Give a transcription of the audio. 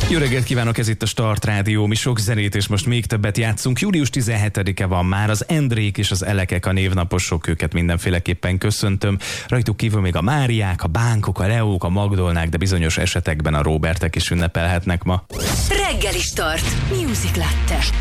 Jó reggelt kívánok, ez itt a Start Rádió, mi sok zenét és most még többet játszunk. Július 17-e van már, az Endrék és az Elekek a névnaposok, őket mindenféleképpen köszöntöm. Rajtuk kívül még a Máriák, a Bánkok, a Leók, a Magdolnák, de bizonyos esetekben a Róbertek is ünnepelhetnek ma. Reggeli Start, Music Latte.